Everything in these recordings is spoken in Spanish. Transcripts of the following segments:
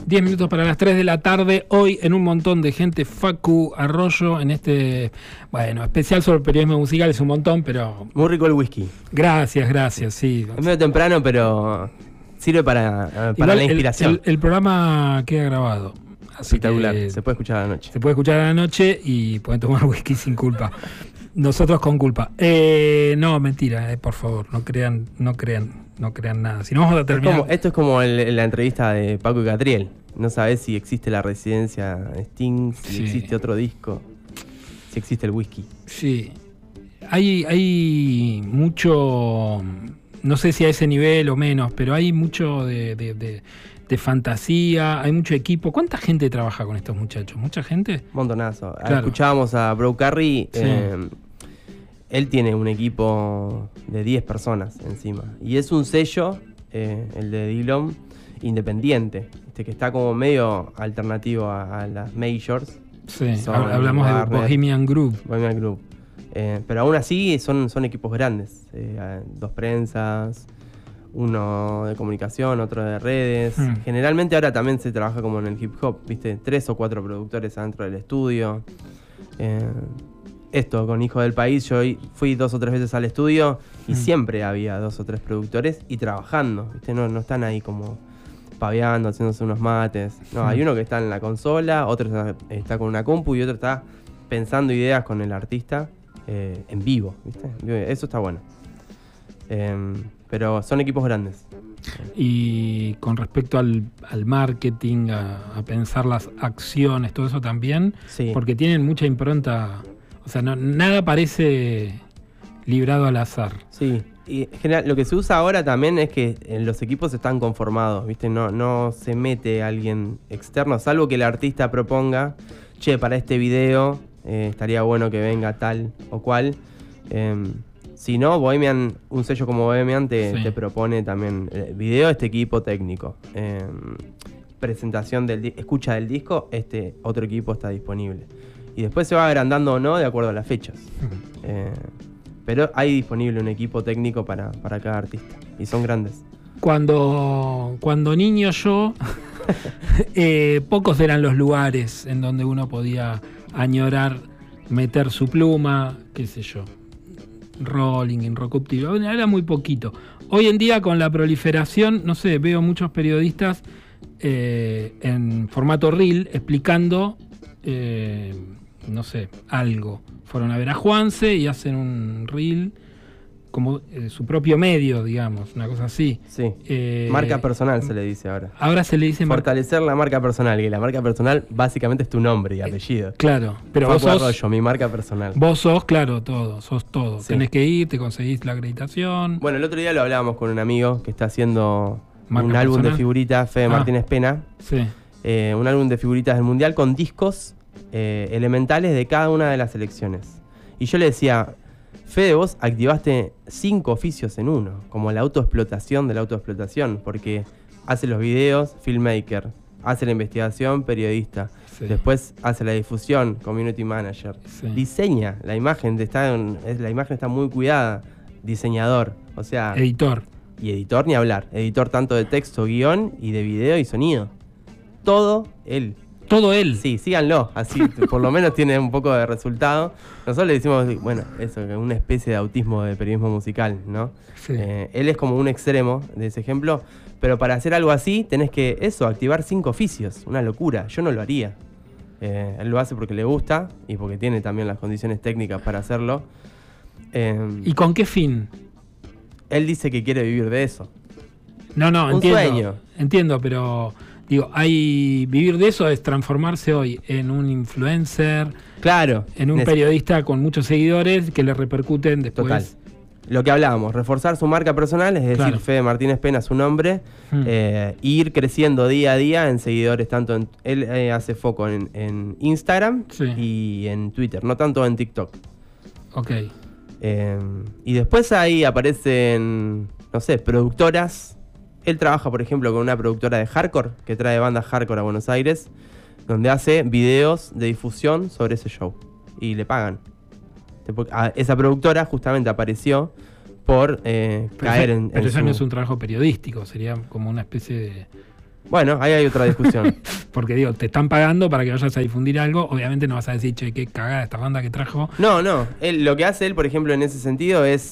10 minutos para las 3 de la tarde, hoy en un montón de gente, Facu Arroyo, en este, especial sobre periodismo musical, es un montón, pero... Muy rico el whisky. Gracias, sí. Es medio temprano, pero sirve para la inspiración. El programa queda grabado. Así espectacular, que se puede escuchar a la noche. Se puede escuchar a la noche y pueden tomar whisky sin culpa. Nosotros con culpa. No, mentira, por favor, no crean nada. Si no vamos a terminar. Esto es como la entrevista de Paco y Catriel. No sabes si existe la residencia Sting, si existe otro disco, si existe el whisky. Sí. Hay mucho, no sé si a ese nivel o menos, pero hay mucho de fantasía, hay mucho equipo. ¿Cuánta gente trabaja con estos muchachos? ¿Mucha gente? Montonazo. Claro. Escuchábamos a Bro Carry. Sí. Él tiene un equipo de 10 personas encima. Y es un sello, el de Dillom, independiente. Que está como medio alternativo a las majors. Sí, hablamos de Bohemian Group. Bohemian Group. Pero aún así son equipos grandes. 2 prensas, uno de comunicación, otro de redes. Generalmente ahora también se trabaja como en el hip hop, ¿viste? 3 o 4 productores adentro del estudio. Esto, con Hijo del País, yo fui 2 o 3 veces al estudio y siempre había 2 o 3 productores y trabajando, ¿viste? No están ahí como paveando, haciéndose unos mates. No, hay uno que está en la consola, otro está con una compu y otro está pensando ideas con el artista en vivo, ¿viste? Eso está bueno. Pero son equipos grandes. Y con respecto al marketing, a pensar las acciones, todo eso también, sí. Porque tienen mucha impronta. O sea, nada parece librado al azar. Sí, y en general lo que se usa ahora también es que los equipos están conformados, ¿viste? No se mete alguien externo, salvo que el artista proponga, para este video estaría bueno que venga tal o cual. Si no, Bohemian, un sello como Bohemian te propone también video, este equipo técnico. Presentación escucha del disco, este otro equipo está disponible. Y después se va agrandando o no de acuerdo a las fechas. Pero hay disponible un equipo técnico para cada artista. Y son grandes. Cuando niño yo, pocos eran los lugares en donde uno podía añorar meter su pluma, qué sé yo. Rolling, Rock Up TV, era muy poquito. Hoy en día con la proliferación, no sé, veo muchos periodistas en formato reel explicando no sé, algo. Fueron a ver a Juanse y hacen un reel como su propio medio, digamos, una cosa así. Sí. Marca personal se le dice ahora. Ahora se le dice fortalecer la marca personal, y la marca personal básicamente es tu nombre y apellido. Claro, pero Facu vos sos Arroyo, mi marca personal. Vos sos, claro, sos todo. Sí. Tenés que ir, te conseguís la acreditación. Bueno, el otro día lo hablábamos con un amigo que está haciendo ¿Marca un álbum personal? de figuritas, Fede Martínez Pena. Sí. Un álbum de figuritas del Mundial con discos elementales de cada una de las selecciones. Y yo le decía, Fede, vos activaste 5 oficios en uno, como la autoexplotación de la autoexplotación, porque hace los videos, filmmaker, hace la investigación, periodista, después hace la difusión, community manager, diseña la imagen, la imagen está muy cuidada, diseñador, o sea... Editor. Y editor ni hablar, editor tanto de texto, guión y de video y sonido. Todo él. Todo él. Sí, síganlo, así por lo menos tiene un poco de resultado. Nosotros le decimos, bueno, eso, una especie de autismo de periodismo musical, ¿no? Sí. Él es como un extremo de ese ejemplo, pero para hacer algo así tenés que, activar 5 oficios, una locura, yo no lo haría. Él lo hace porque le gusta y porque tiene también las condiciones técnicas para hacerlo. ¿Y con qué fin? Él dice que quiere vivir de eso. No, un entiendo. Sueño. Entiendo, pero... Digo, vivir de eso es transformarse hoy en un influencer, claro, en un periodista con muchos seguidores que le repercuten después. Total. Lo que hablábamos, reforzar su marca personal, es decir, claro. Fede Martínez Pena, su nombre, ir creciendo día a día en seguidores, tanto él hace foco en Instagram y en Twitter, no tanto en TikTok. Ok. Y después ahí aparecen, no sé, productoras. Él trabaja, por ejemplo, con una productora de hardcore que trae bandas hardcore a Buenos Aires, donde hace videos de difusión sobre ese show y le pagan. Esa productora justamente apareció por caer en Pero eso su... no es un trabajo periodístico, sería como una especie Bueno, ahí hay otra discusión. Porque digo, te están pagando para que vayas a difundir algo. Obviamente no vas a decir, che, qué cagada esta banda que trajo. No. Lo que hace él, por ejemplo, en ese sentido es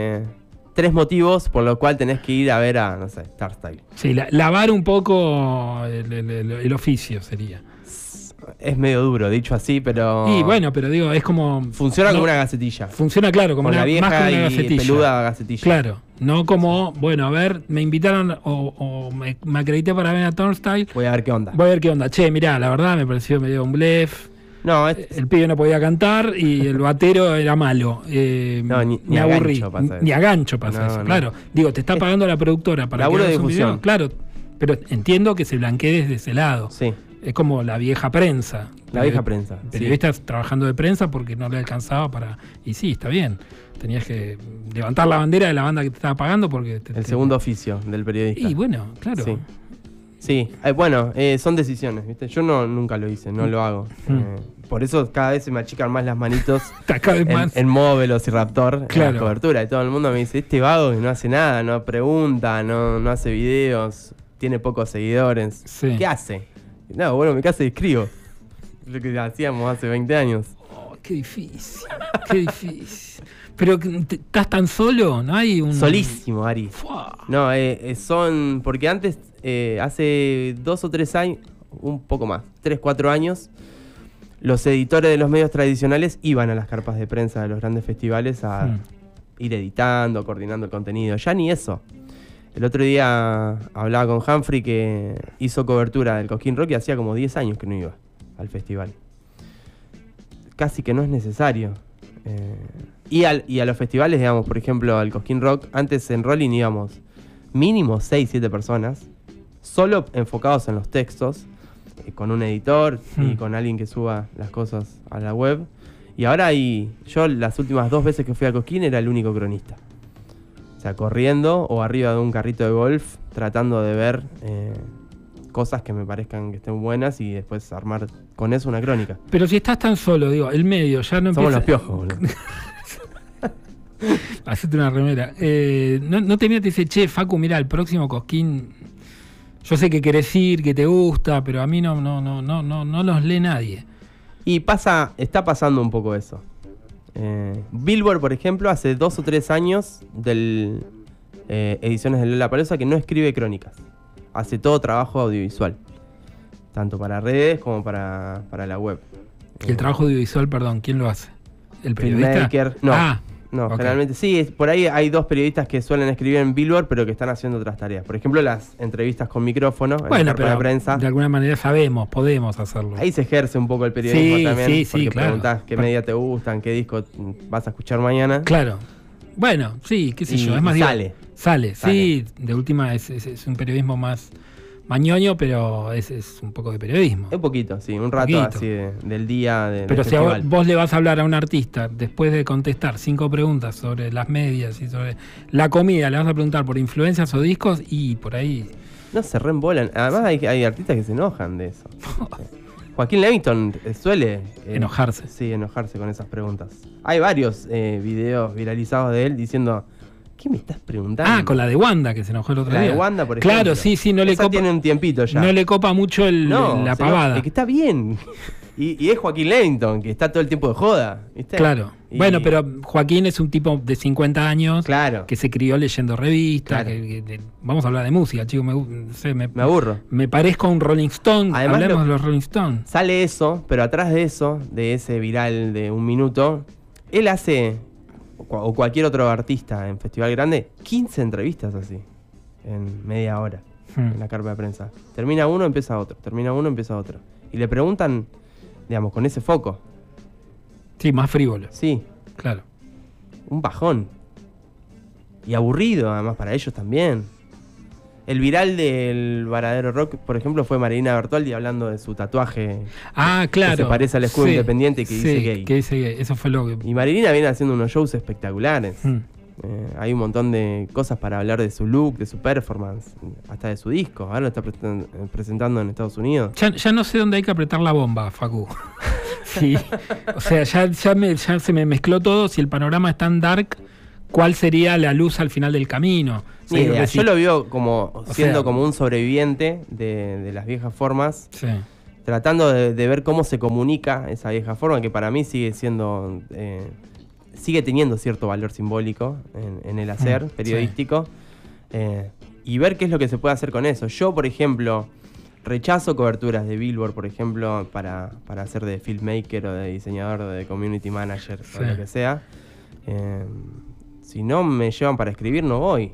3 motivos por los cuales tenés que ir a ver a, no sé, Starstyle. Sí, lavar un poco el oficio sería. Es medio duro, dicho así, pero... Y bueno, pero digo, es como... Funciona como una gacetilla. Funciona, claro, como con la vieja más como una y gacetilla. peluda gacetilla. Claro, no como, bueno, a ver, me invitaron o me acredité para ver a Turnstile. Voy a ver qué onda. Voy a ver qué onda. Che, mirá, la verdad me pareció medio un blef. No, El pibe no podía cantar y el batero era malo. No, ni me a aburrí. gancho pasa eso. Ni a gancho pasa No, eso, no. claro. Digo, te está pagando la productora para Laburo que de hagas un difusión. video. Claro, pero entiendo que se blanquee desde ese lado. Sí, Es como la vieja prensa. la vieja prensa. Sí. Periodistas trabajando de prensa porque no le alcanzaba para... Y sí, está bien. Tenías que levantar la bandera de la banda que te estaba pagando porque... El segundo oficio del periodista. Y bueno, claro. Sí. Sí, bueno, son decisiones, ¿viste? Yo nunca lo hice, no lo hago. Por eso cada vez se me achican más las manitos Está cada vez más. en modo Velociraptor, Claro. en la cobertura. Y todo el mundo me dice, este vago que no hace nada, no pregunta, no hace videos, tiene pocos seguidores. Sí. ¿Qué hace? No, bueno, me casa y escribo. Lo que hacíamos hace 20 años. Oh, qué difícil. Qué difícil. Pero ¿estás tan solo? ¿No hay un...? Solísimo, Ari. Fua. No, son... Porque antes, hace 2 o 3 años, un poco más, 3, 4 años, los editores de los medios tradicionales iban a las carpas de prensa de los grandes festivales a ir editando, coordinando el contenido. Ya ni eso. El otro día hablaba con Humphrey que hizo cobertura del Cosquín Rock y hacía como 10 años que no iba al festival. Casi que no es necesario. Y a los festivales, digamos, por ejemplo, al Cosquín Rock, antes en Rolling íbamos mínimo 6, 7 personas, solo enfocados en los textos, con un editor y con alguien que suba las cosas a la web. Y ahora yo las últimas 2 veces que fui a Cosquín era el único cronista. O sea, corriendo o arriba de un carrito de golf, tratando de ver cosas que me parezcan que estén buenas y después armar con eso una crónica. Pero si estás tan solo, digo, el medio ya no Somos empieza... los piojos, boludo. Hacete una remera. No te dice, che, Facu, mira, el próximo Cosquín, yo sé que querés ir, que te gusta, pero a mí no los lee nadie. Y está pasando un poco eso. Billboard, por ejemplo, hace 2 o 3 años del ediciones de Lollapalooza que no escribe crónicas. Hace todo trabajo audiovisual. Tanto para redes como para la web. Y el trabajo audiovisual, perdón, ¿quién lo hace? ¿El periodista? Filmmaker, no. No, ok. generalmente sí. Por ahí hay 2 periodistas que suelen escribir en Billboard, pero que están haciendo otras tareas. Por ejemplo, las entrevistas con micrófono en Bueno, la carpa pero de prensa. de alguna manera podemos hacerlo. Ahí se ejerce un poco el periodismo Sí, también. sí, porque claro. preguntás qué media te gustan, qué disco vas a escuchar mañana. Claro. Bueno, sí, qué sé Y yo. Es más sale. Sí, de última es un periodismo más mañoño, pero es un poco de periodismo. Un poquito, sí, un rato Poquito. así del día Pero del si festival. vos le vas a hablar a un artista después de contestar 5 preguntas sobre las medias y sobre la comida, le vas a preguntar por influencias o discos y por ahí... No se reembolan. Además hay artistas que se enojan de eso. Joaquín Levington suele Enojarse. Sí, enojarse con esas preguntas. Hay varios videos viralizados de él diciendo, ¿qué me estás preguntando? Ah, con la de Wanda, que se enojó el otro La día. de Wanda, por ejemplo. Claro, sí, no le Esa copa, tiene un tiempito ya. no le copa mucho la se pavada. enoja. Es que está bien. Y es Joaquín Levington, que está todo el tiempo de joda, ¿viste? Claro. Y- Bueno, pero Joaquín es un tipo de 50 años Claro. que se crió leyendo revistas. Claro. Vamos a hablar de música, chicos. Me aburro. Me parezco a un Rolling Stone. Además, Hablemos de los Rolling Stones. Sale eso, pero atrás de eso, de ese viral de 1 minuto, él hace, o cualquier otro artista en Festival Grande, 15 entrevistas así, en media hora, en la carpa de prensa. Termina uno, empieza otro, termina uno, empieza otro. Y le preguntan, digamos, con ese foco. Sí, más frívolo. Sí, Claro. un bajón. Y aburrido, además, para ellos también. El viral del Varadero Rock, por ejemplo, fue Marina Bertoldi hablando de su tatuaje. Ah, claro. Que se parece al escudo Sí, independiente que dice sí, gay. que dice gay. Eso fue lo que... Y Marilina viene haciendo unos shows espectaculares. Mm. Hay un montón de cosas para hablar de su look, de su performance, hasta de su disco. Ahora lo está presentando en Estados Unidos. Ya no sé dónde hay que apretar la bomba, Facu. Sí. O sea, ya se me mezcló todo. Si el panorama es tan dark ¿cuál sería la luz al final del camino? Ni idea. Decir, Yo lo veo como siendo sea, como un sobreviviente de las viejas formas, sí, tratando de ver cómo se comunica esa vieja forma, que para mí sigue siendo, sigue teniendo cierto valor simbólico en el hacer periodístico, y ver qué es lo que se puede hacer con eso. Yo, por ejemplo, rechazo coberturas de Billboard, por ejemplo, para hacer de filmmaker o de diseñador o de community manager o lo que sea. Si no me llevan para escribir, no voy.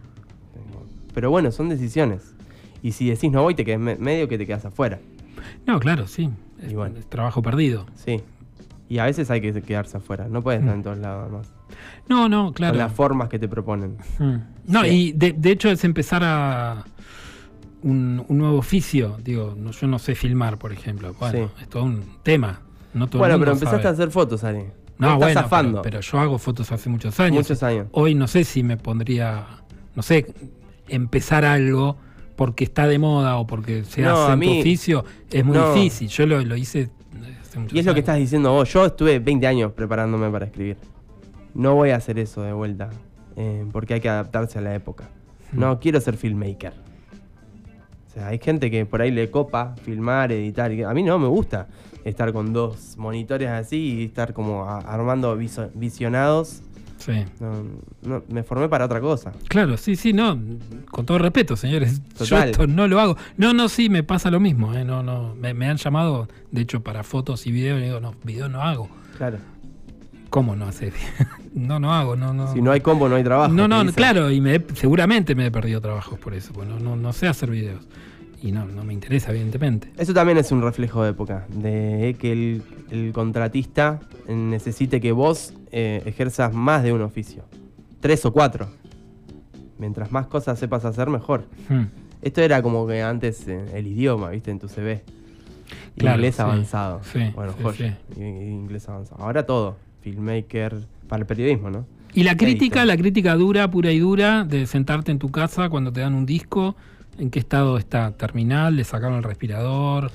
Pero bueno, son decisiones. Y si decís no voy, te quedas medio que te quedas afuera. No, claro, sí. Y bueno. Es trabajo perdido. Sí. Y a veces hay que quedarse afuera. No puedes estar en todos lados más. No, claro. Con las formas que te proponen. No, Sí. y de hecho es empezar a un nuevo oficio. Digo, yo no sé filmar, por ejemplo. Bueno, Sí. es todo un tema. No todo Bueno, el mundo pero empezaste sabe. a hacer fotos, Ali. No, estás bueno, zafando. pero yo hago fotos hace muchos años. Muchos años. Hoy no sé si me pondría, no sé, empezar algo porque está de moda o porque se No, hace a en tu mí- oficio. Es muy no. difícil. Yo lo hice hace muchos Y es lo que años. estás diciendo vos. Yo estuve 20 años preparándome para escribir. No voy a hacer eso de vuelta. Porque hay que adaptarse a la época. No quiero ser filmmaker. O sea, hay gente que por ahí le copa filmar, editar. A mí no me gusta estar con 2 monitores así y estar como armando visionados. Sí. No, me formé para otra cosa. Claro, sí, no. Con todo respeto, señores. Yo Total. esto no lo hago. No, sí, me pasa lo mismo. No. Me han llamado, de hecho, para fotos y videos. Y digo, no, video no hago. Claro. ¿Cómo no hacer? No hago, no. Si no hay combo, no hay trabajo. No, te dicen. claro, y seguramente me he perdido trabajos por eso, pues no sé hacer videos. Y no me interesa, evidentemente. Eso también es un reflejo de época, de que el contratista necesite que vos ejerzas más de un oficio. 3 o 4. Mientras más cosas sepas hacer, mejor. Esto era como que antes el idioma, ¿viste? En tu CV. Claro, Inglés sí. avanzado. Sí, Bueno, sí, joya. Inglés avanzado. Ahora todo. Filmmaker, para el periodismo, ¿no? Y la crítica, Editor. la crítica dura, pura y dura, de sentarte en tu casa cuando te dan un disco, ¿en qué estado está? ¿Terminal? ¿Le sacaron el respirador?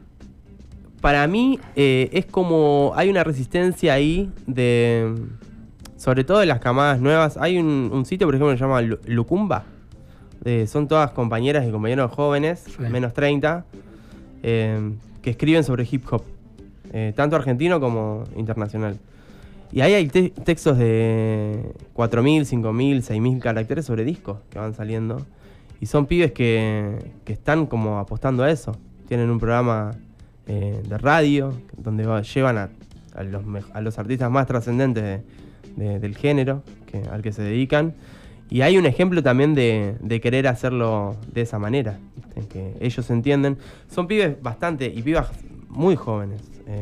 Para mí es como hay una resistencia ahí de, sobre todo de las camadas nuevas. Hay un sitio, por ejemplo, que se llama Lucumba. Son todas compañeras y compañeros jóvenes, Sí. menos 30, que escriben sobre hip hop, tanto argentino como internacional. Y ahí hay textos de 4.000, 5.000, 6.000 caracteres sobre discos que van saliendo. Y son pibes que están como apostando a eso. Tienen un programa de radio donde llevan a los artistas más trascendentes del género al que se dedican. Y hay un ejemplo también de querer hacerlo de esa manera, ¿viste? Que ellos entienden. Son pibes bastante, y pibas muy jóvenes,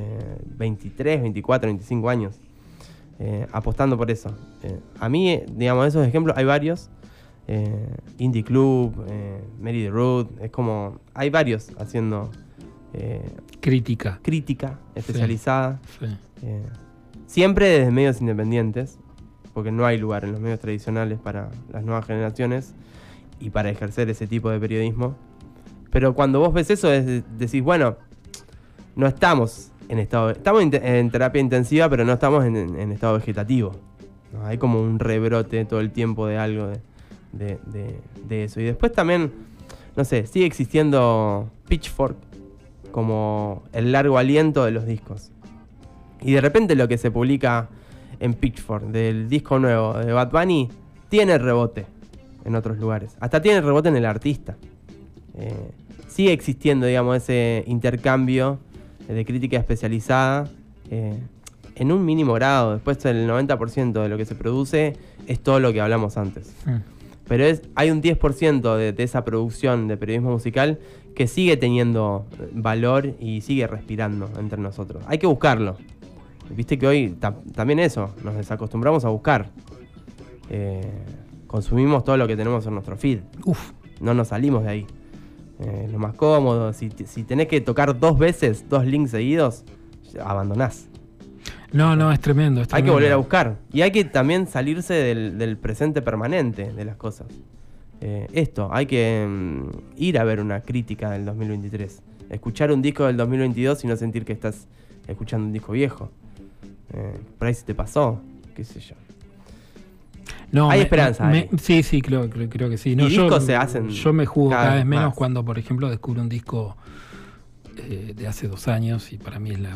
23, 24, 25 años, apostando por eso. A mí, digamos, esos ejemplos hay varios. Indie Club, Mary the Root, es como, hay varios haciendo Crítica. crítica especializada. Sí. Siempre desde medios independientes, porque no hay lugar en los medios tradicionales para las nuevas generaciones y para ejercer ese tipo de periodismo. Pero cuando vos ves eso, decís, bueno, no estamos en estado... Estamos en terapia intensiva, pero no estamos en estado vegetativo, ¿no? Hay como un rebrote todo el tiempo de algo de eso. Y después también, no sé, sigue existiendo Pitchfork como el largo aliento de los discos. Y de repente lo que se publica en Pitchfork del disco nuevo de Bad Bunny tiene rebote en otros lugares. Hasta tiene rebote en el artista. Sigue existiendo, digamos, ese intercambio de crítica especializada en un mínimo grado. Después el 90% de lo que se produce es todo lo que hablamos antes. Pero hay un 10% de esa producción de periodismo musical que sigue teniendo valor y sigue respirando entre nosotros. Hay que buscarlo. Viste que hoy también eso, nos desacostumbramos a buscar. Consumimos todo lo que tenemos en nuestro feed. No nos salimos de ahí. Lo más cómodo, si tenés que tocar 2 veces 2 links seguidos, abandonás. No, es tremendo. Hay que volver a buscar. Y hay que también salirse del presente permanente de las cosas. Hay que ir a ver una crítica del 2023. Escuchar un disco del 2022 y no sentir que estás escuchando un disco viejo. Por ahí se te pasó, qué sé yo. No, Hay esperanza. Sí, creo que sí. No, y discos se hacen. Yo me jugo cada vez menos más. cuando, por ejemplo, descubro un disco de hace 2 años y para mí es la